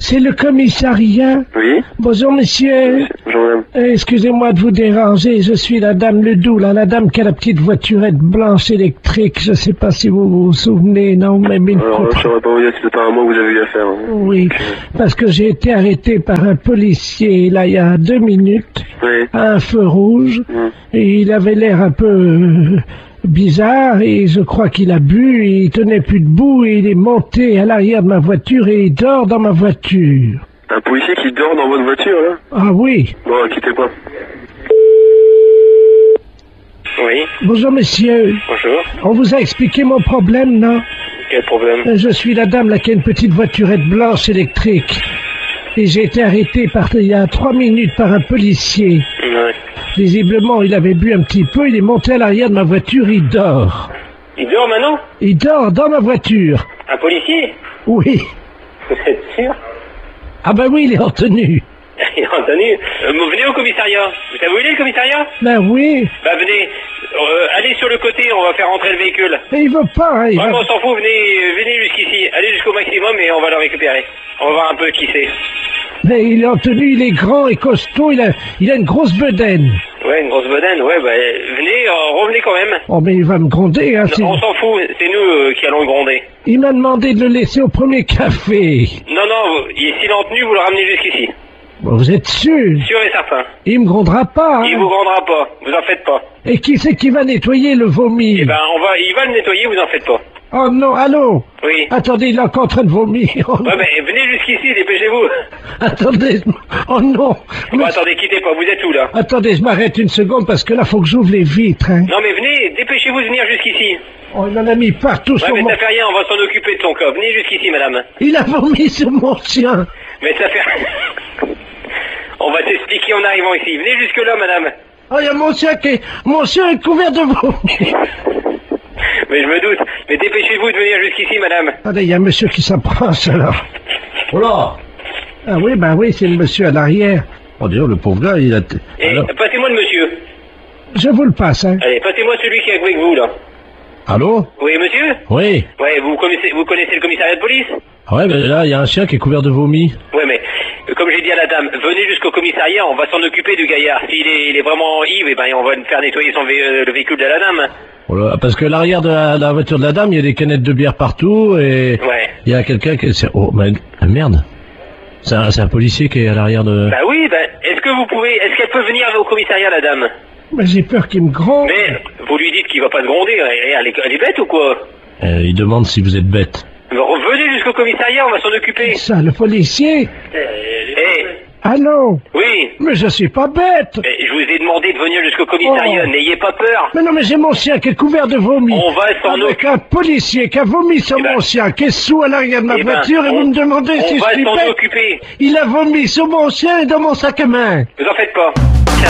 C'est le commissariat. Oui. Bonjour, monsieur. Bonjour, madame. Excusez-moi de vous déranger, je suis la dame Ledoux, là, la dame qui a la petite voiturette blanche électrique, je sais pas si vous vous souvenez, non, mais Alors, je saurais pas vous dire si c'est pas à moi que vous avez eu affaire. Hein. Oui, parce que j'ai été arrêté par un policier, là, il y a 2 minutes, Oui. à un feu rouge, et il avait l'air un peu bizarre, et je crois qu'il a bu, et il tenait plus debout, et il est monté à l'arrière de ma voiture, et il dort dans ma voiture. Un policier qui dort dans votre voiture, là? Ah oui. Bon, quittez pas. Oui. Bonjour, monsieur. Bonjour. On vous a expliqué mon problème, non? Quel problème? Je suis la dame là qui a une petite voiturette blanche électrique. Et j'ai été arrêté il y a 3 minutes par un policier. Ouais. Visiblement, il avait bu un petit peu, il est monté à l'arrière de ma voiture, il dort. Il dort maintenant? Il dort dans ma voiture. Un policier? Oui. Vous êtes sûr? Ah ben oui, il est en tenue. Il est en tenue. Vous venez au commissariat. Vous savez où il est, le commissariat? Ben oui. Bah venez. Allez sur le côté, on va faire rentrer le véhicule. Mais il veut pas, hein, il Ouais, va- mais on s'en fout, venez jusqu'ici. Allez jusqu'au maximum et on va le récupérer. On va voir un peu qui c'est. Mais il est en tenue, il est grand et costaud, il a une grosse bedaine. Ouais, une grosse bedaine, ouais, bah venez, revenez quand même. Oh mais il va me gronder, hein. Non, on s'en fout, c'est nous qui allons le gronder. Il m'a demandé de le laisser au premier café. Non, s'il est en tenue, vous le ramenez jusqu'ici. Bon, vous êtes sûr? Sûr et certain. Il me grondera pas, hein. Il vous grondera pas, vous en faites pas. Et qui c'est qui va nettoyer le vomi? Eh ben, il va le nettoyer, vous en faites pas. Oh non, allô? Oui. Attendez, il est encore en train de vomir. Oh, Ouais, mais venez jusqu'ici, dépêchez-vous. attendez, oh non. Bon, attendez, quittez pas, vous êtes où, là? Attendez, je m'arrête une seconde parce que là, faut que j'ouvre les vitres, hein. Non, mais venez, dépêchez-vous de venir jusqu'ici. Oh, il en a mis partout Ouais, sur mais mon... ça fait rien, on va s'en occuper de son cas. Venez jusqu'ici, madame. Il a vomi sur mon chien. Mais ça fait rien. On va t'expliquer en arrivant ici. Venez jusque-là, madame. Oh, il y a mon chien est couvert de vomi. Mais je me doute. Mais dépêchez-vous de venir jusqu'ici, madame. Attendez, il y a un monsieur qui s'approche, alors. Oh là! Ah oui, ben oui, c'est le monsieur à l'arrière. Oh, d'ailleurs, le pauvre gars, il a... Et Alors... passez-moi le monsieur. Je vous le passe, hein. Allez, passez-moi celui qui est avec vous, là. Allô? Oui, monsieur? Oui. Ouais, vous connaissez le commissariat de police? Ah ouais, mais là, il y a un chien qui est couvert de vomi. Ouais, mais comme j'ai dit à la dame, venez jusqu'au commissariat, on va s'en occuper du gaillard. S'il est vraiment ivre, eh ben on va faire nettoyer le véhicule de la dame. Oh là, parce que l'arrière de la voiture de la dame, il y a des canettes de bière partout et... Ouais. Il y a quelqu'un qui... Oh, mais... merde. C'est un policier qui est à l'arrière de... Bah oui, est-ce qu'elle peut venir au commissariat, la dame? Mais j'ai peur qu'il me gronde. Mais vous lui dites qu'il va pas se gronder, elle est bête ou quoi? Il demande si vous êtes bête. Revenez jusqu'au commissariat, on va s'en occuper. Ça, le policier. Allô? Oui, Mais je suis pas bête. mais je vous ai demandé de venir jusqu'au commissariat, Oh. n'ayez pas peur. Mais non, mais j'ai mon chien qui est couvert de vomi. On va s'en Avec occuper. un policier qui a vomi sur Eh ben. mon chien, qui est sous à l'arrière de ma Eh ben, voiture, et vous me demandez si on je va suis s'en bête. occuper. Il a vomi sur mon chien et dans mon sac à main. Vous en faites pas.